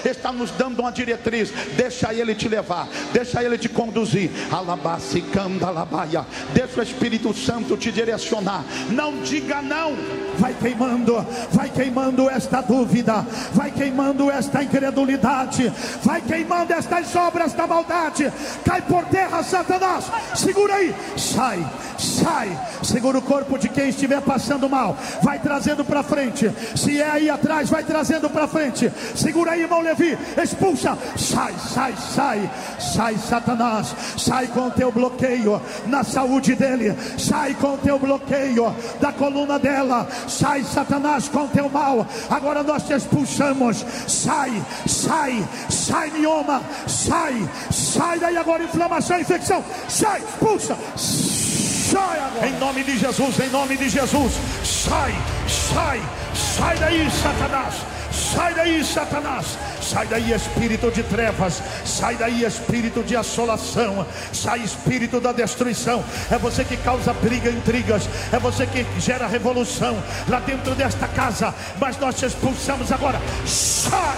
está nos dando uma diretriz. Deixa Ele te levar, deixa Ele te conduzir. Deixa o Espírito Santo te direcionar. Não diga não. Vai queimando esta dúvida, vai queimando esta incredulidade, vai queimando estas obras da maldade. Cai por terra, Satanás. Segura aí, sai. Segura o corpo de quem estiver passando mal, vai trazendo para frente. Se é aí atrás, vai trazendo para frente. Segura aí, irmão Levi, expulsa. Sai, Satanás. Sai com o teu bloqueio na saúde dele. Sai com o teu bloqueio da coluna dela. Sai, Satanás, com o teu mal. Agora nós te expulsamos. Sai, mioma. Sai daí agora, inflamação, infecção. Sai, expulsa. Sai agora. Em nome de Jesus. Sai daí, Satanás. Sai daí, espírito de trevas. Sai daí, espírito de assolação. Sai, espírito da destruição. É você que causa briga, intrigas. É você que gera revolução lá dentro desta casa. Mas nós te expulsamos agora. Sai!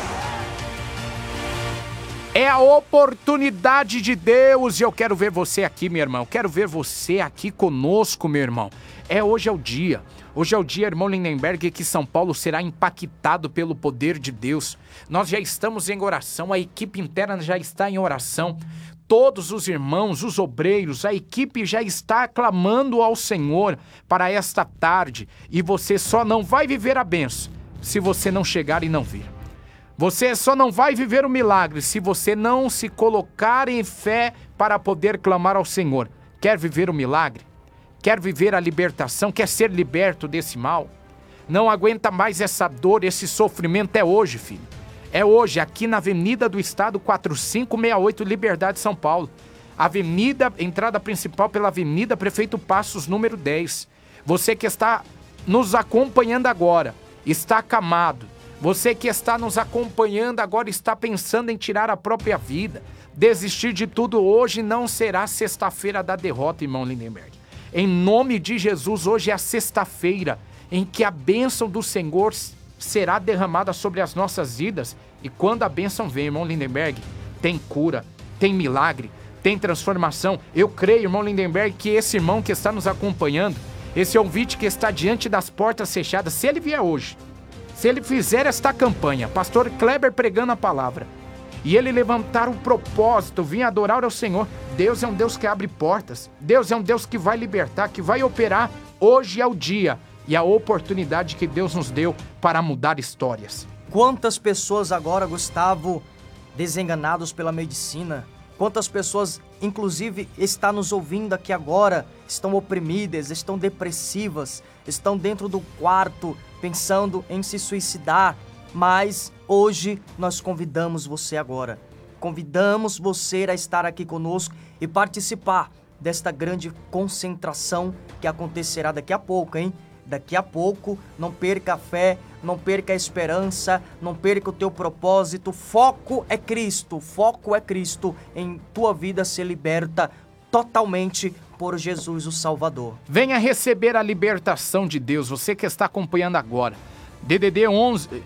É a oportunidade de Deus e eu quero ver você aqui, meu irmão. Quero ver você aqui conosco, meu irmão. Hoje é o dia. Hoje é o dia, irmão Lindenberg, que São Paulo será impactado pelo poder de Deus. Nós já estamos em oração, a equipe interna já está em oração. Todos os irmãos, os obreiros, a equipe já está clamando ao Senhor para esta tarde. E você só não vai viver a bênção se você não chegar e não vir. Você só não vai viver o milagre se você não se colocar em fé para poder clamar ao Senhor. Quer viver o milagre? Quer viver a libertação? Quer ser liberto desse mal? Não aguenta mais essa dor, esse sofrimento? É hoje, filho. É hoje, aqui na Avenida do Estado 4568, Liberdade, São Paulo. Avenida, entrada principal pela Avenida Prefeito Passos, número 10. Você que está nos acompanhando agora, está acamado. Você que está nos acompanhando agora está pensando em tirar a própria vida, desistir de tudo. Hoje não será sexta-feira da derrota, irmão Lindenberg. Em nome de Jesus, hoje é a sexta-feira em que a bênção do Senhor será derramada sobre as nossas vidas. E quando a bênção vem, irmão Lindenberg, tem cura, tem milagre, tem transformação. Eu creio, irmão Lindenberg, que esse irmão que está nos acompanhando, esse ouvinte que está diante das portas fechadas, se ele vier hoje, se ele fizer esta campanha, pastor Kleber pregando a palavra, e ele levantar o propósito, vir adorar ao Senhor, Deus é um Deus que abre portas, Deus é um Deus que vai libertar, que vai operar. Hoje é o dia e a oportunidade que Deus nos deu para mudar histórias. Quantas pessoas agora, Gustavo, desenganados pela medicina, quantas pessoas, inclusive, estão nos ouvindo aqui agora, estão oprimidas, estão depressivas, estão dentro do quarto, pensando em se suicidar, mas hoje nós convidamos você agora. Convidamos você a estar aqui conosco e participar desta grande concentração que acontecerá daqui a pouco, hein? Daqui a pouco, não perca a fé, não perca a esperança, não perca o teu propósito. Foco é Cristo em tua vida ser liberta totalmente por Jesus o Salvador. Venha receber a libertação de Deus, você que está acompanhando agora. DDD 11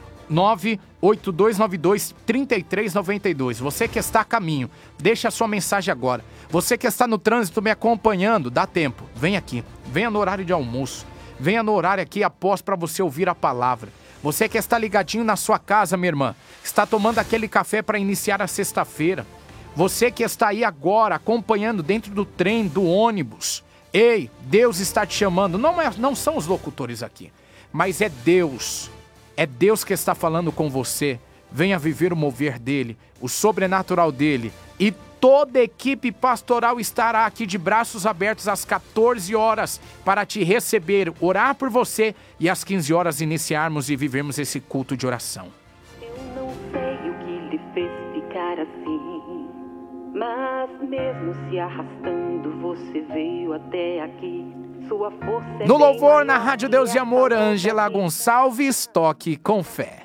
98292 3392. Você que está a caminho, deixa a sua mensagem agora. Você que está no trânsito me acompanhando, dá tempo, vem aqui, venha no horário de almoço, venha no horário aqui após para você ouvir a palavra. Você que está ligadinho na sua casa, minha irmã, está tomando aquele café para iniciar a sexta-feira. Você que está aí agora acompanhando dentro do trem, do ônibus. Ei, Deus está te chamando. Não são os locutores aqui, mas é Deus. É Deus que está falando com você. Venha viver o mover dele, o sobrenatural dele. E toda a equipe pastoral estará aqui de braços abertos às 14 horas para te receber, orar por você e às 15 horas iniciarmos e vivermos esse culto de oração. Eu não sei o que lhe fez ficar assim, mas mesmo se arrastando você veio até aqui. Sua força é no louvor, na Rádio Deus e Amor, Ângela Gonçalves, toque com fé.